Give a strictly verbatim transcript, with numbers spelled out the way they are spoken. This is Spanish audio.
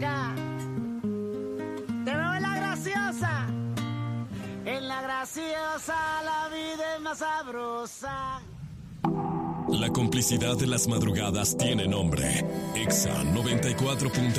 acá. Te veo en la graciosa. En la graciosa la vida es más sabrosa. La complicidad de las madrugadas tiene nombre. Exa noventa y cuatro punto